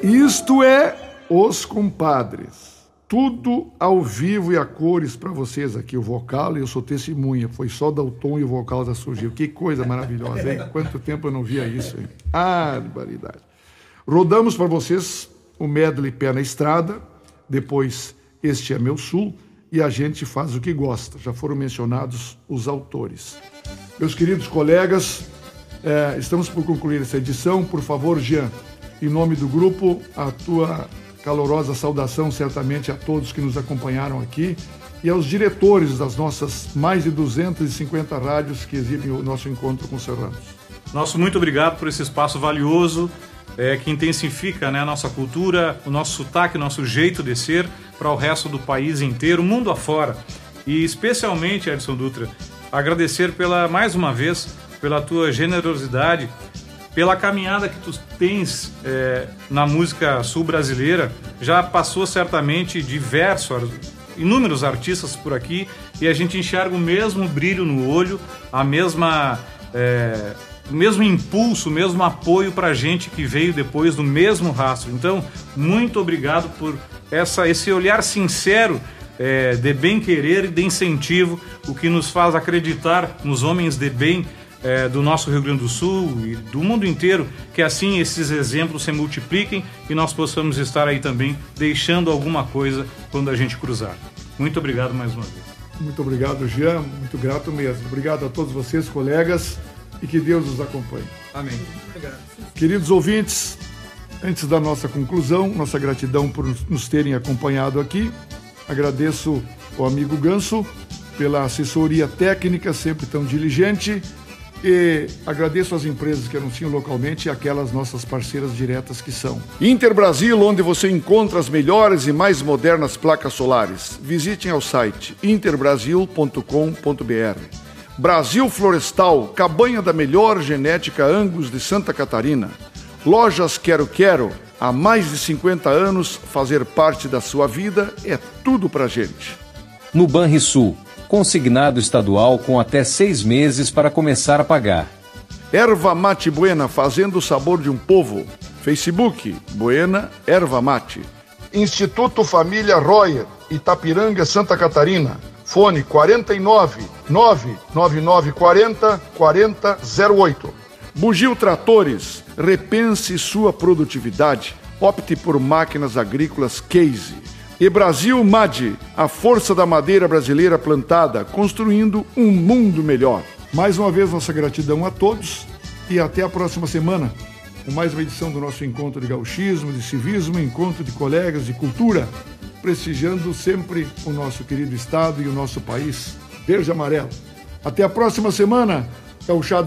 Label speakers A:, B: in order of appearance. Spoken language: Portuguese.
A: Isto é Os Compadres. Tudo ao vivo e a cores para vocês aqui. O vocal, eu sou testemunha. Foi só dar o tom e o vocal já surgiu. Que coisa maravilhosa, hein? Quanto tempo eu não via isso, hein? Barbaridade. Rodamos para vocês o medley Pé na Estrada, depois Este é Meu Sul, e a gente faz o que gosta. Já foram mencionados os autores. Meus queridos colegas, estamos por concluir essa edição. Por favor, Jean, em nome do grupo, a tua calorosa saudação certamente a todos que nos acompanharam aqui e aos diretores das nossas mais de 250 rádios que exibem o nosso encontro com Serranos.
B: Nosso muito obrigado por esse espaço valioso que intensifica, né, a nossa cultura, o nosso sotaque, o nosso jeito de ser para o resto do país inteiro, mundo afora. E especialmente, Edson Dutra, agradecer mais uma vez pela tua generosidade, pela caminhada que tu tens na música sul-brasileira. Já passou certamente inúmeros artistas por aqui e a gente enxerga o mesmo brilho no olho, o mesmo impulso, o mesmo apoio para a gente que veio depois do mesmo rastro. Então, muito obrigado por esse olhar sincero de bem-querer e de incentivo, o que nos faz acreditar nos homens de bem do nosso Rio Grande do Sul e do mundo inteiro, que assim esses exemplos se multipliquem e nós possamos estar aí também deixando alguma coisa quando a gente cruzar. Muito obrigado mais uma vez.
A: Muito obrigado, Jean, muito grato mesmo. Obrigado a todos vocês, colegas, e que Deus os acompanhe.
B: Amém.
C: Obrigado.
A: Queridos ouvintes, antes da nossa conclusão, nossa gratidão por nos terem acompanhado aqui. Agradeço ao amigo Ganso pela assessoria técnica, sempre tão diligente, e agradeço às empresas que anunciam localmente e aquelas nossas parceiras diretas que são Interbrasil, onde você encontra as melhores e mais modernas placas solares. Visitem ao site interbrasil.com.br. Brasil Florestal, cabanha da melhor genética Angus de Santa Catarina. Lojas Quero Quero, há mais de 50 anos, fazer parte da sua vida é tudo pra gente.
D: No Banrisul, consignado estadual com até 6 meses para começar a pagar.
A: Erva Mate Buena, fazendo o sabor de um povo. Facebook, Buena Erva Mate. Instituto Família Royer, Itapiranga, Santa Catarina. Fone 49 999 40 4008. Bugio Tratores, repense sua produtividade. Opte por máquinas agrícolas Case. E Brasil MAD, a força da madeira brasileira plantada, construindo um mundo melhor. Mais uma vez, nossa gratidão a todos e até a próxima semana, com mais uma edição do nosso encontro de gauchismo, de civismo, encontro de colegas de cultura, prestigiando sempre o nosso querido estado e o nosso país verde e amarelo. Até a próxima semana, gauchada.